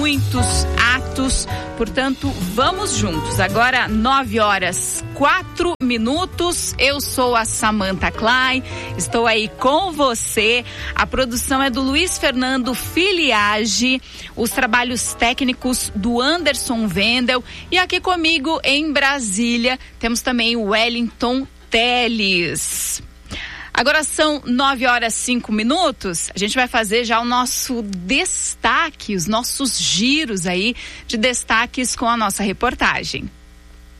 muitos atos, portanto, vamos juntos. Agora, 9h04. Eu sou a Samantha Klein, estou aí com você. A produção é do Luiz Fernando Filiage, os trabalhos técnicos do Anderson Wendel, e aqui comigo em Brasília temos também o Wellington Teles. Agora são 9h05. A gente vai fazer já o nosso destaque, os nossos giros aí de destaques com a nossa reportagem.